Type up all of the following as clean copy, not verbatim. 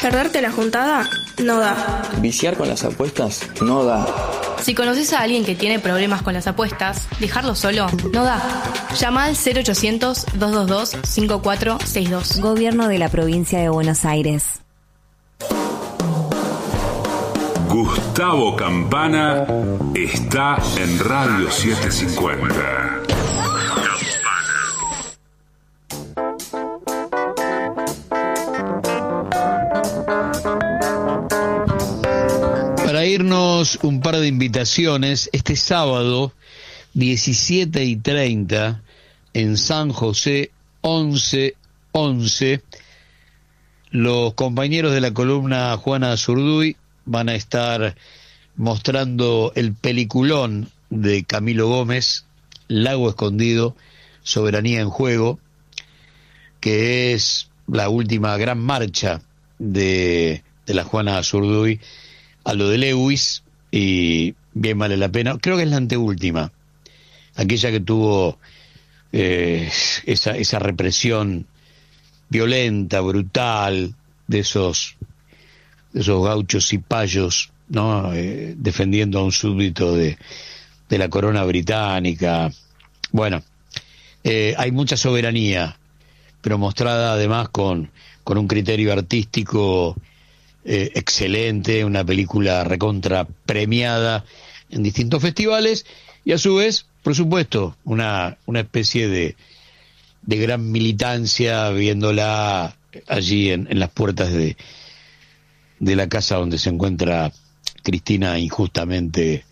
Perderte la juntada no da. Viciar con las apuestas no da. Si conoces a alguien que tiene problemas con las apuestas, dejarlo solo no da. Llama al 0800-222-5462. Gobierno de la Provincia de Buenos Aires. Gustavo Campana está en Radio 750. Para irnos, un par de invitaciones. Este sábado, 17:30, en San José, 11:11, los compañeros de la columna Juana Zurduy van a estar mostrando el peliculón de Camilo Gómez, Lago Escondido, Soberanía en Juego, que es la última gran marcha de la Juana Zurduy a lo de Lewis, y bien vale la pena. Creo que es la anteúltima, aquella que tuvo esa represión violenta, brutal, de esos gauchos cipayos, ¿no? Defendiendo a un súbdito de la corona británica. Bueno, hay mucha soberanía, pero mostrada además con un criterio artístico excelente, una película recontra premiada en distintos festivales, y a su vez, por supuesto, una especie de gran militancia, viéndola allí en las puertas de la casa donde se encuentra Cristina injustamente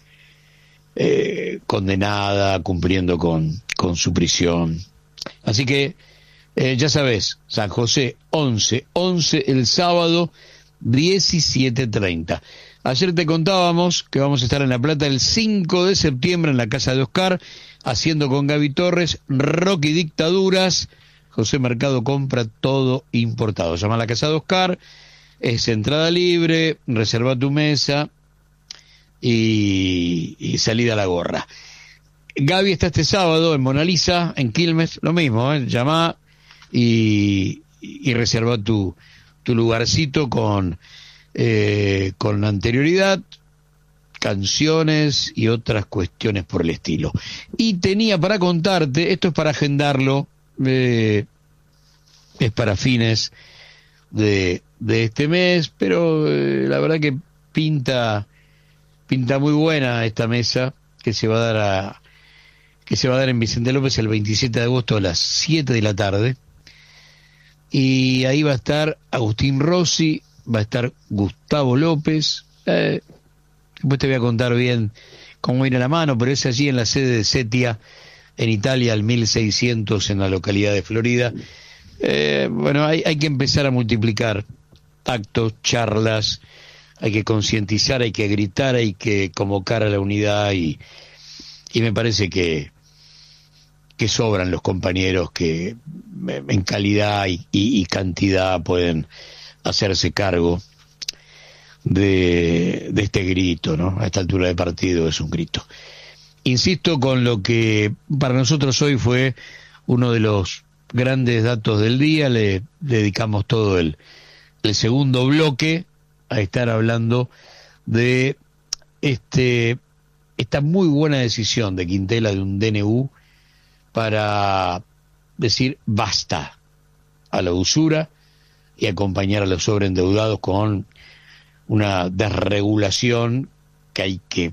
condenada, cumpliendo con su prisión. Así que ya sabes, San José, 11:11 el sábado, 17:30. Ayer te contábamos que vamos a estar en La Plata el 5 de septiembre en la casa de Oscar, haciendo con Gaby Torres, Rock y Dictaduras. José Mercado compra todo importado. Llama a la casa de Oscar, es entrada libre, reserva tu mesa y salida a la gorra. Gaby está este sábado en Mona Lisa, en Quilmes, lo mismo, llama y reserva tu lugarcito con anterioridad, canciones y otras cuestiones por el estilo. Y tenía para contarte, esto es para agendarlo, es para fines de este mes, pero la verdad que pinta muy buena esta mesa que se va a dar en Vicente López el 27 de agosto a las 7 de la tarde. Y ahí va a estar Agustín Rossi, va a estar Gustavo López. Después te voy a contar bien cómo viene la mano, pero es allí en la sede de Setia, en Italia, al 1600, en la localidad de Florida. Bueno, hay que empezar a multiplicar actos, charlas, hay que concientizar, hay que gritar, hay que convocar a la unidad, y me parece que sobran los compañeros que en calidad y cantidad pueden hacerse cargo de este grito, ¿no? A esta altura de partido es un grito. Insisto con lo que para nosotros hoy fue uno de los grandes datos del día. Le dedicamos todo el segundo bloque a estar hablando de esta muy buena decisión de Quintela, de un DNU, para decir basta a la usura y acompañar a los sobreendeudados con una desregulación que hay que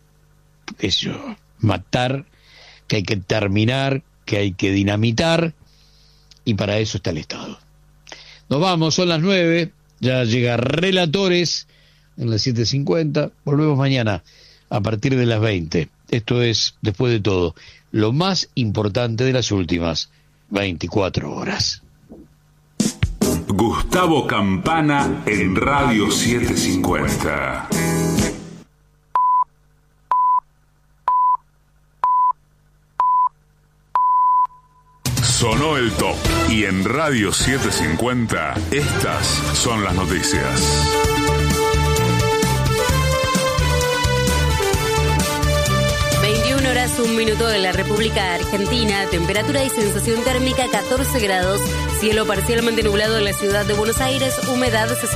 matar, que hay que terminar, que hay que dinamitar, y para eso está el Estado. Nos vamos, son las 9, ya llega Relatores en las 7:50, volvemos mañana a partir de las 20. Esto es, después de todo, lo más importante de las últimas 24 horas. Gustavo Campana en Radio 750. Sonó el top, y en Radio 750 estas son las noticias. 21 horas, 1 minuto en la República Argentina. Temperatura y sensación térmica 14 grados. Cielo parcialmente nublado en la ciudad de Buenos Aires. Humedad 60%.